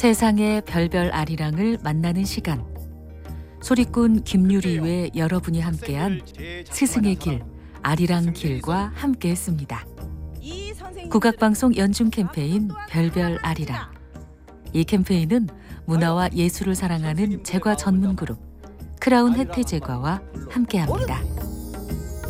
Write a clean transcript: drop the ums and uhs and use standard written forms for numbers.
세상의 별별 아리랑을 만나는 시간. 소리꾼 김유리의 여러분이 함께한 스승의 길, 아리랑 길과 함께했습니다. 국악방송 연중 캠페인 별별 아리랑. 이 캠페인은 문화와 예술을 사랑하는 제과 전문 그룹 크라운 혜태 제과와 함께합니다.